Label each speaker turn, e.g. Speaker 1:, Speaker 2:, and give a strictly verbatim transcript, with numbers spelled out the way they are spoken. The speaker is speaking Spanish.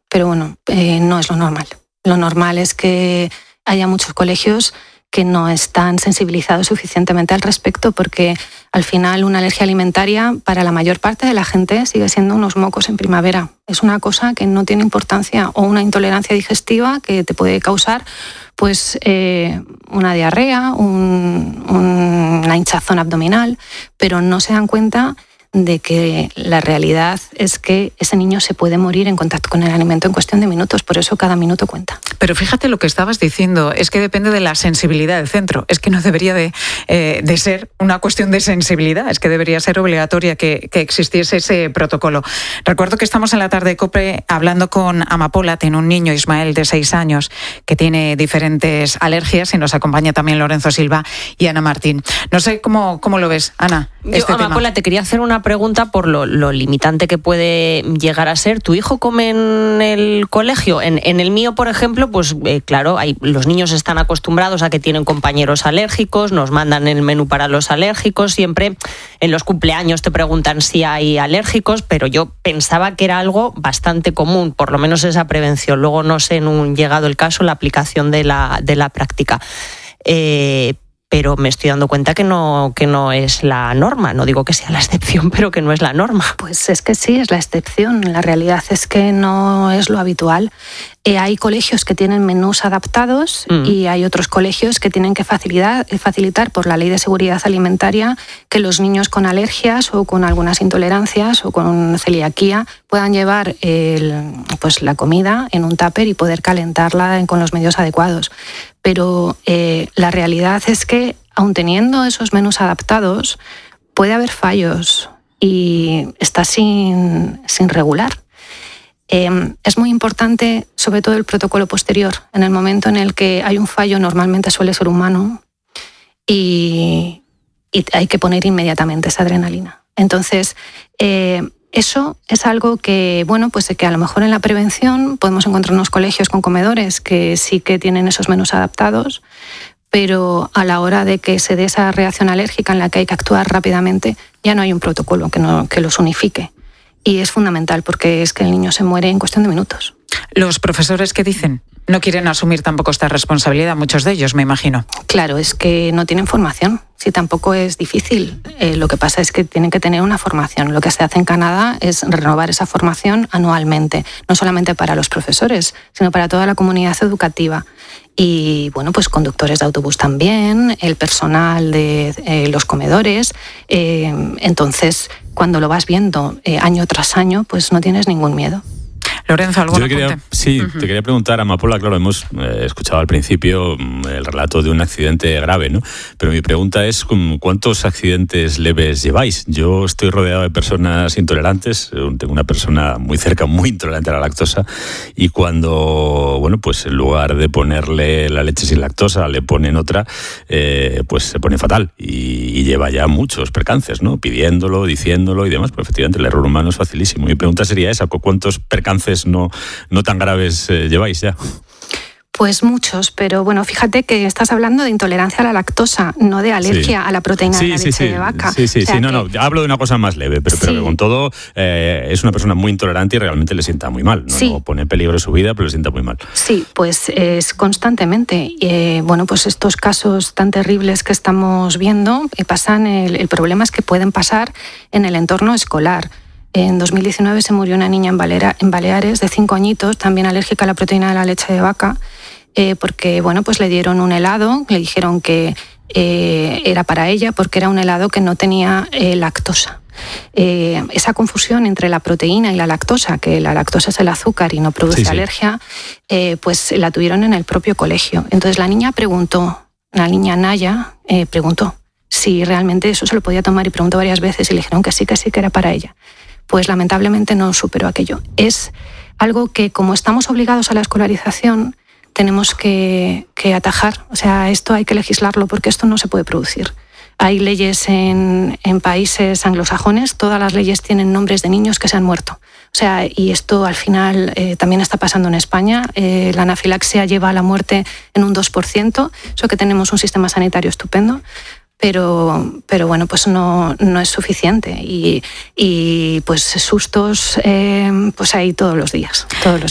Speaker 1: pero bueno, eh, no es lo normal. Lo normal es que haya muchos colegios que no están sensibilizados suficientemente al respecto, porque al final una alergia alimentaria para la mayor parte de la gente sigue siendo unos mocos en primavera. Es una cosa que no tiene importancia, o una intolerancia digestiva que te puede causar pues eh, una diarrea, un, un, una hinchazón abdominal, pero no se dan cuenta de que la realidad es que ese niño se puede morir en contacto con el alimento en cuestión de minutos, por eso cada minuto cuenta.
Speaker 2: Pero fíjate lo que estabas diciendo, es que depende de la sensibilidad del centro, es que no debería de, eh, de ser una cuestión de sensibilidad, es que debería ser obligatoria que, que existiese ese protocolo. Recuerdo que estamos en la tarde de COPE hablando con Amapola, tiene un niño, Ismael, de seis años, que tiene diferentes alergias, y nos acompaña también Lorenzo Silva y Ana Martín. No sé cómo, cómo lo ves, Ana.
Speaker 3: Yo,
Speaker 2: este
Speaker 3: Amapola,
Speaker 2: tema.
Speaker 3: te quería hacer una pregunta por lo, lo limitante que puede llegar a ser. ¿Tu hijo come en el colegio? En, en el mío, por ejemplo, pues eh, claro, hay, los niños están acostumbrados a que tienen compañeros alérgicos, nos mandan el menú para los alérgicos, siempre en los cumpleaños te preguntan si hay alérgicos, pero yo pensaba que era algo bastante común, por lo menos esa prevención. Luego no sé, en un llegado el caso, la aplicación de la, de la práctica. Eh, pero me estoy dando cuenta que no, que no es la norma. No digo que sea la excepción, pero que no es la norma.
Speaker 1: Pues es que sí, es la excepción. La realidad es que no es lo habitual. Eh, hay colegios que tienen menús adaptados mm. y hay otros colegios que tienen que facilitar, facilitar por la Ley de Seguridad Alimentaria que los niños con alergias o con algunas intolerancias o con celiaquía puedan llevar el, pues la comida en un tupper y poder calentarla con los medios adecuados. Pero eh, la realidad es que, aun teniendo esos menús adaptados, puede haber fallos y está sin, sin regular. Eh, es muy importante, sobre todo, el protocolo posterior. En el momento en el que hay un fallo, normalmente suele ser humano, y, y hay que poner inmediatamente esa adrenalina. Entonces, eh, eso es algo que, bueno, pues que a lo mejor en la prevención podemos encontrarnos colegios con comedores que sí que tienen esos menús adaptados, pero a la hora de que se dé esa reacción alérgica en la que hay que actuar rápidamente, ya no hay un protocolo que, no, que los unifique. Y es fundamental, porque es que el niño se muere en cuestión de minutos.
Speaker 2: ¿Los profesores qué dicen? No quieren asumir tampoco esta responsabilidad, muchos de ellos, me imagino.
Speaker 1: Claro, es que no tienen formación. Sí, tampoco es difícil. Eh, lo que pasa es que tienen que tener una formación. Lo que se hace en Canadá es renovar esa formación anualmente, no solamente para los profesores, sino para toda la comunidad educativa. Y bueno, pues conductores de autobús también, el personal de eh, los comedores. Eh, entonces, cuando lo vas viendo eh, año tras año, pues no tienes ningún miedo.
Speaker 2: Lorenzo, ¿algún apunte?
Speaker 4: Quería, sí, uh-huh. te quería preguntar, Amapola, claro, hemos eh, escuchado al principio el relato de un accidente grave, ¿no? Pero mi pregunta es, ¿cuántos accidentes leves lleváis? Yo estoy rodeado de personas intolerantes, tengo una persona muy cerca, muy intolerante a la lactosa, y cuando, bueno, pues en lugar de ponerle la leche sin lactosa, le ponen otra, eh, pues se pone fatal, y, y lleva ya muchos percances, ¿no? Pidiéndolo, diciéndolo y demás, pues efectivamente el error humano es facilísimo. Mi pregunta sería esa, ¿cuántos percances no, no tan graves eh, lleváis ya?
Speaker 1: Pues muchos, pero bueno, fíjate que estás hablando de intolerancia a la lactosa, no de alergia sí. a la proteína
Speaker 4: sí,
Speaker 1: de la
Speaker 4: sí,
Speaker 1: leche
Speaker 4: sí.
Speaker 1: de vaca.
Speaker 4: Sí, sí,
Speaker 1: o sea
Speaker 4: sí, no,
Speaker 1: que...
Speaker 4: no, hablo de una cosa más leve, pero, sí. pero que con todo eh, es una persona muy intolerante y realmente le sienta muy mal. No,
Speaker 1: sí.
Speaker 4: no pone en peligro su vida, pero le sienta muy mal.
Speaker 1: Sí, pues es constantemente. Eh, bueno, pues estos casos tan terribles que estamos viendo eh, pasan, el, el problema es que pueden pasar en el entorno escolar. En dos mil diecinueve se murió una niña en, Valera, en Baleares de cinco añitos, también alérgica a la proteína de la leche de vaca, eh, porque bueno, pues le dieron un helado, le dijeron que eh, era para ella porque era un helado que no tenía eh, lactosa. Eh, esa confusión entre la proteína y la lactosa, que la lactosa es el azúcar y no produce sí, sí. alergia, eh, pues la tuvieron en el propio colegio. Entonces la niña preguntó, la niña Naya eh, preguntó si realmente eso se lo podía tomar y preguntó varias veces y le dijeron que sí, que sí, que era para ella. Pues lamentablemente no superó aquello. Es algo que, como estamos obligados a la escolarización, tenemos que, que atajar. O sea, esto hay que legislarlo porque esto no se puede producir. Hay leyes en, en países anglosajones, todas las leyes tienen nombres de niños que se han muerto. O sea, y esto al final eh, también está pasando en España. Eh, la anafilaxia lleva a la muerte en un dos por ciento. Eso que tenemos un sistema sanitario estupendo. Pero, pero bueno, pues no, no es suficiente y, y pues sustos eh, pues hay todos los días, todos los